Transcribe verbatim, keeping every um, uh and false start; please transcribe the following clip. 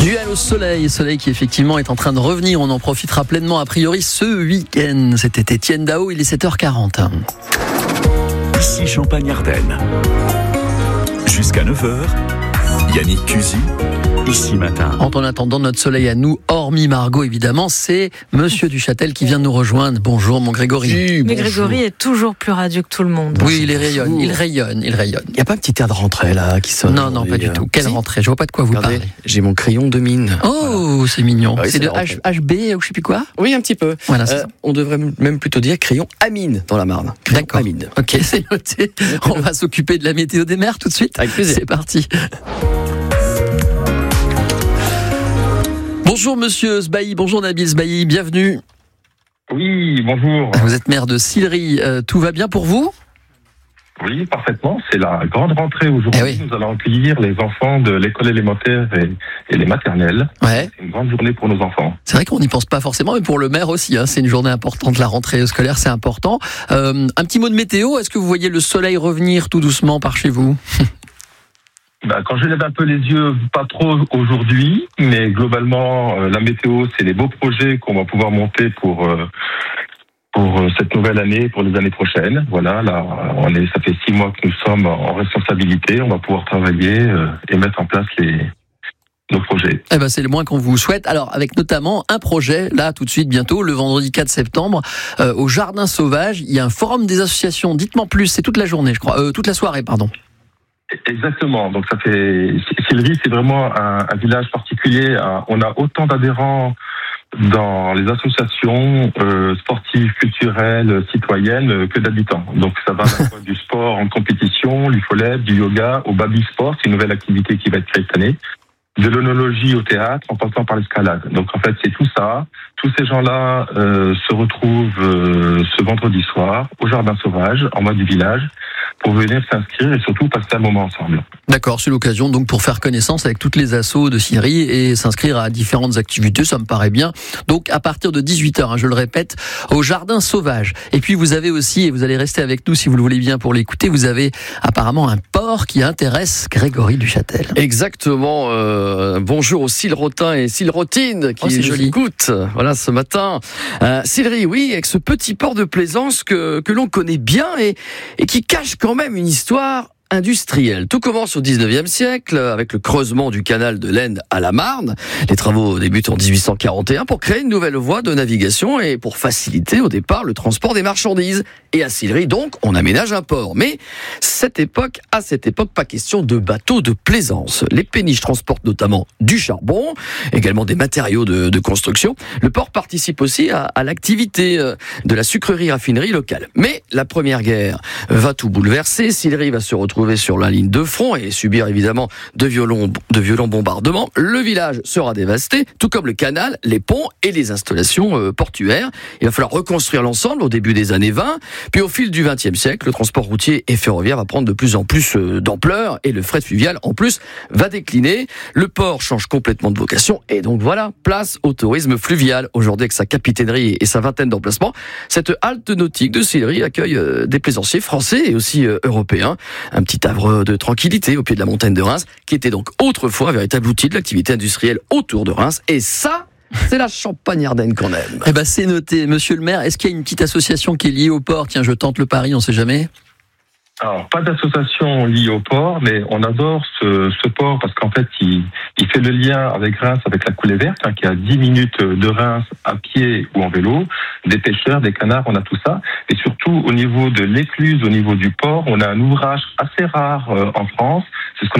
Duel au soleil, soleil qui effectivement est en train de revenir, on en profitera pleinement a priori ce week-end. C'était Étienne Dao, il est sept heures quarante. Ici Champagne-Ardenne. Jusqu'à neuf heures, Yannick Cusy, ici matin. En attendant notre soleil à nous, hormis Margot évidemment, c'est Monsieur Duchâtel qui vient de nous rejoindre. Bonjour mon Grégory. Oui, Mais Grégory est toujours plus radieux que tout le monde. Oui, il rayonne, il rayonne, il rayonne. Il n'y a pas un petit air de rentrée là qui sonne? Non, non, pas du tout. Quelle si rentrée? Je vois pas de quoi vous Regardez, parlez. j'ai mon crayon de mine. Oh, voilà. C'est mignon. Ah oui, c'est de H- HB ou je sais plus quoi? Oui, un petit peu. Voilà, c'est Euh, ça. on devrait même plutôt dire crayon à mine dans la Marne. Crayon D'accord. à mine. Ok, c'est noté. On va s'occuper de la météo des mers tout de suite. Avec plaisir. C'est parti. Bonjour Monsieur Sbailly, bonjour Nabil Sbailly, bienvenue. Oui, bonjour. Vous êtes maire de Sillery, euh, tout va bien pour vous? Oui, parfaitement. C'est la grande rentrée aujourd'hui. Eh oui. Nous allons accueillir les enfants de l'école élémentaire et, et les maternelles. Ouais. C'est une grande journée pour nos enfants. C'est vrai qu'on n'y pense pas forcément, mais pour le maire aussi, hein, c'est une journée importante, la rentrée scolaire, c'est important. Euh, un petit mot de météo, est-ce que vous voyez le soleil revenir tout doucement par chez vous? Ben, quand je lève un peu les yeux, pas trop aujourd'hui, mais globalement, euh, la météo, c'est les beaux projets qu'on va pouvoir monter pour euh, pour euh, cette nouvelle année, pour les années prochaines. Voilà, là, on est, ça fait six mois que nous sommes en responsabilité. On va pouvoir travailler euh, et mettre en place les nos projets. Eh ben, c'est le moins qu'on vous souhaite. Alors, avec notamment un projet, là, tout de suite, bientôt, le vendredi quatre septembre, euh, au Jardin Sauvage, il y a un forum des associations. Dites-moi plus, c'est toute la journée, je crois, euh, toute la soirée, pardon. Exactement. Donc ça fait Sillery, c'est vraiment un, un village particulier. On a autant d'adhérents dans les associations euh, sportives, culturelles, citoyennes que d'habitants. Donc ça va à la fois du sport en compétition, l'U F O L E B, du yoga, au baby sport, c'est une nouvelle activité qui va être créée cette année, de l'onologie au théâtre, en passant par l'escalade. Donc en fait c'est tout ça. Tous ces gens-là euh, se retrouvent euh, ce vendredi soir au Jardin Sauvage, en bas du village, pour venir s'inscrire et surtout passer un moment ensemble. D'accord, c'est l'occasion donc pour faire connaissance avec toutes les assos de Sillery et s'inscrire à différentes activités, ça me paraît bien. Donc à partir de dix-huit heures, hein, je le répète, au Jardin Sauvage. Et puis vous avez aussi, et vous allez rester avec nous si vous le voulez bien pour l'écouter, vous avez apparemment un porc qui intéresse Grégory Duchâtel. Exactement. Euh, bonjour aux Sillerotains et Sillerotines qui Oh, c'est nous joli. écoutent. Voilà ce matin. Euh, Sillery, oui, avec ce petit port de plaisance que que l'on connaît bien et et qui cache quand même une histoire industrielle. Tout commence au dix-neuvième siècle avec le creusement du canal de l'Aisne à la Marne. Les travaux débutent en dix-huit cent quarante et un pour créer une nouvelle voie de navigation et pour faciliter au départ le transport des marchandises. Et à Sillery, donc, on aménage un port. Mais cette époque, à cette époque, pas question de bateaux de plaisance. Les péniches transportent notamment du charbon, également des matériaux de, de construction. Le port participe aussi à, à l'activité de la sucrerie-raffinerie locale. Mais la Première Guerre va tout bouleverser. Sillery va se retrouver sur la ligne de front et subir évidemment de violents, de violents bombardements. Le village sera dévasté, tout comme le canal, les ponts et les installations euh, portuaires. Il va falloir reconstruire l'ensemble au début des années vingt. Puis au fil du vingtième siècle, le transport routier et ferroviaire va prendre de plus en plus euh, d'ampleur et le fret fluvial en plus va décliner. Le port change complètement de vocation et donc voilà, place au tourisme fluvial. Aujourd'hui avec sa capitainerie et sa vingtaine d'emplacements, cette halte nautique de Sillery accueille euh, des plaisanciers français et aussi euh, européens. Un petit havre de tranquillité au pied de la montagne de Reims, qui était donc autrefois un véritable outil de l'activité industrielle autour de Reims. Et ça, c'est la Champagne-Ardenne qu'on aime. Eh ben c'est noté. Monsieur le maire, est-ce qu'il y a une petite association qui est liée au port? Tiens, je tente le pari, on sait jamais. Alors, pas d'association liée au port, mais on adore ce, ce port parce qu'en fait, il, il fait le lien avec Reims, avec la coulée verte, hein, qui est à dix minutes de Reims à pied ou en vélo. Des pêcheurs, des canards, on a tout ça. Et surtout, au niveau de l'écluse, au niveau du port, on a un ouvrage assez rare euh, en France. C'est ce qu'on